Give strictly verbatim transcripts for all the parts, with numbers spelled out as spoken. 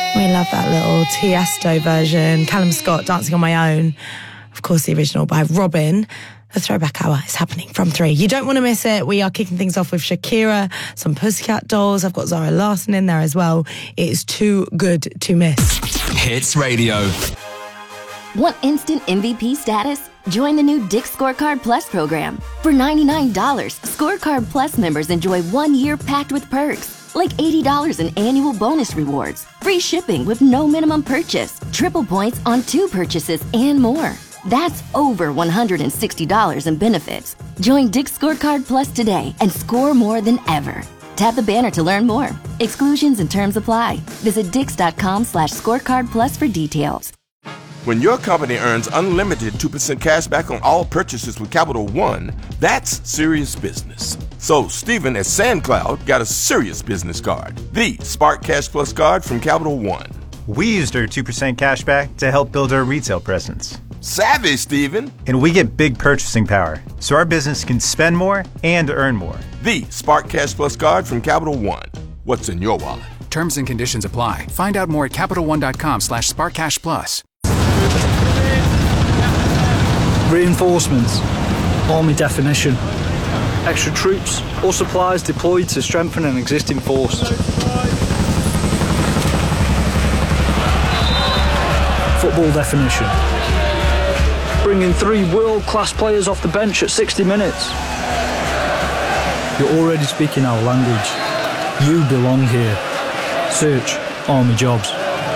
We love that little Tiesto version. Callum Scott, Dancing on My Own. Of course, the original by Robin. The Throwback Hour is happening from three. You don't want to miss it. We are kicking things off with Shakira, some Pussycat Dolls. I've got Zara Larsson in there as well. It is too good to miss. Hits Radio. Want instant M V P status? Join the new Dick's Scorecard Plus program. For ninety-nine dollars, Scorecard Plus members enjoy one year packed with perks, like eighty dollars in annual bonus rewards, free shipping with no minimum purchase, triple points on two purchases, and more. That's over one hundred sixty dollars in benefits. Join Dick's Scorecard Plus today and score more than ever. Tap the banner to learn more. Exclusions and terms apply. Visit dix.com slash scorecard plus for details. When your company earns unlimited two percent cash back on all purchases with Capital One, that's serious business. So Stephen at SandCloud got a serious business card, the Spark Cash Plus card from Capital One. We used our two percent cash back to help build our retail presence. Savvy, Stephen. And we get big purchasing power, so our business can spend more and earn more. The Spark Cash Plus card from Capital One. What's in your wallet? Terms and conditions apply. Find out more at CapitalOne.com slash SparkCashPlus. Reinforcements. Army definition. Extra troops or supplies deployed to strengthen an existing force. Football definition. Bringing three world-class players off the bench at sixty minutes. You're already speaking our language. You belong here. Search Army Jobs.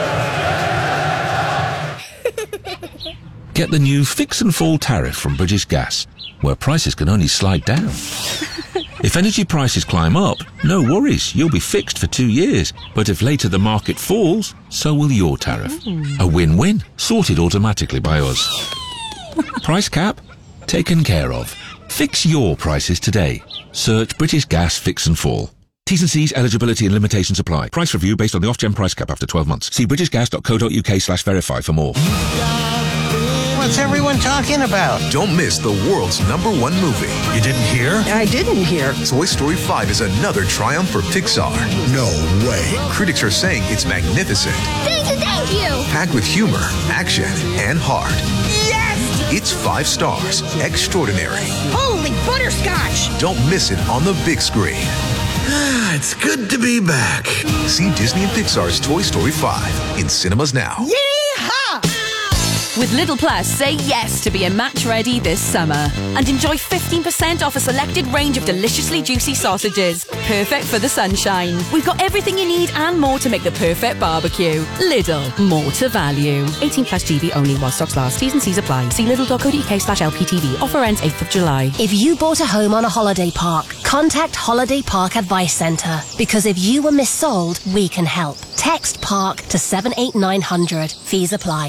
Get the new Fix and Fall tariff from British Gas, where prices can only slide down. If energy prices climb up, no worries, you'll be fixed for two years. But if later the market falls, so will your tariff. Mm. A win-win, sorted automatically by us. Price cap? Taken care of. Fix your prices today. Search British Gas Fix and Fall. T's and C's, eligibility and limitations apply. Price review based on the Ofgem price cap after twelve months. See britishgas.co.uk slash verify for more. What's everyone talking about? Don't miss the world's number one movie. You didn't hear? I didn't hear. Toy Story five is another triumph for Pixar. No way. Critics are saying it's magnificent. Thank you, thank you. Packed with humor, action, and heart. Yes! It's five stars. Extraordinary. Holy butterscotch! Don't miss it on the big screen. It's good to be back. See Disney and Pixar's Toy Story five in cinemas now. Yeehaw! With Lidl Plus, say yes to being match ready this summer and enjoy fifteen percent off a selected range of deliciously juicy sausages. Perfect for the sunshine. We've got everything you need and more to make the perfect barbecue. Lidl, more to value. eighteen plus G B only while stocks last. T's and C's apply. See lidl.co.uk slash LPTV. Offer ends eighth of July. If you bought a home on a holiday park, contact Holiday Park Advice Centre. Because if you were missold, we can help. Text PARK to seven eight nine hundred. Fees apply.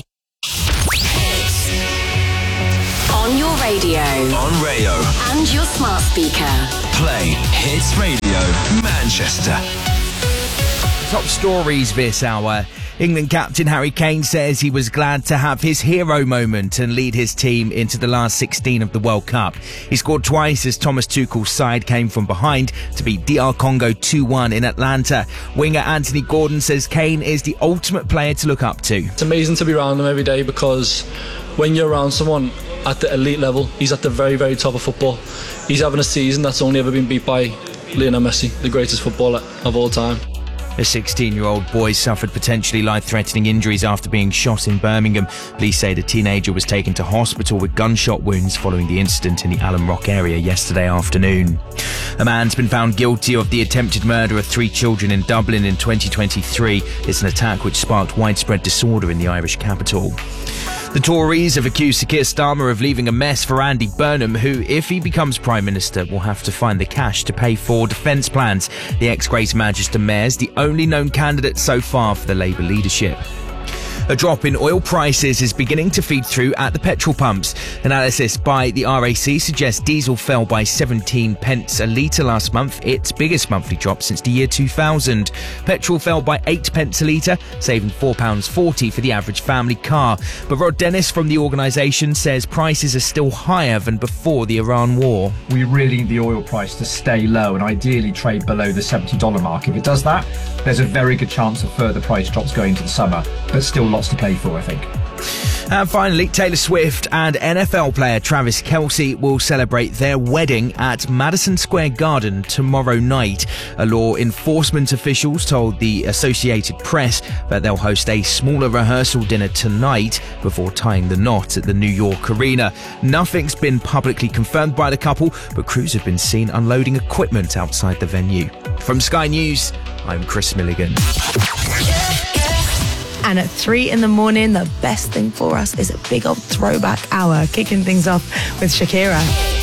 On your radio. On Rayo. And your smart speaker. Play Hits Radio Manchester. Top stories this hour. England captain Harry Kane says he was glad to have his hero moment and lead his team into the last sixteen of the World Cup. He scored twice as Thomas Tuchel's side came from behind to beat D R Congo two one in Atlanta. Winger Anthony Gordon says Kane is the ultimate player to look up to. It's amazing to be around him every day because when you're around someone at the elite level, he's at the very, very top of football. He's having a season that's only ever been beat by Lionel Messi, the greatest footballer of all time. A sixteen-year-old boy suffered potentially life-threatening injuries after being shot in Birmingham. Police say the teenager was taken to hospital with gunshot wounds following the incident in the Alum Rock area yesterday afternoon. A man's been found guilty of the attempted murder of three children in Dublin in twenty twenty-three. It's an attack which sparked widespread disorder in the Irish capital. The Tories have accused Sir Keir Starmer of leaving a mess for Andy Burnham, who, if he becomes Prime Minister, will have to find the cash to pay for defence plans. The ex-Grace Manchester Mayor's the only known candidate so far for the Labour leadership. A drop in oil prices is beginning to feed through at the petrol pumps. Analysis by the R A C suggests diesel fell by seventeen pence a litre last month, its biggest monthly drop since the year two thousand. Petrol fell by eight pence a litre, saving four pounds forty for the average family car. But Rod Dennis from the organisation says prices are still higher than before the Iran war. We really need the oil price to stay low and ideally trade below the seventy dollars mark. If it does that, there's a very good chance of further price drops going into the summer, but still lots to play for, I think. And finally, Taylor Swift and N F L player Travis Kelce will celebrate their wedding at Madison Square Garden tomorrow night. A law enforcement officials told the Associated Press that they'll host a smaller rehearsal dinner tonight before tying the knot at the New York Arena. Nothing's been publicly confirmed by the couple, but crews have been seen unloading equipment outside the venue. From Sky News, I'm Chris Milligan. And at three in the morning, the best thing for us is a big old throwback hour, kicking things off with Shakira.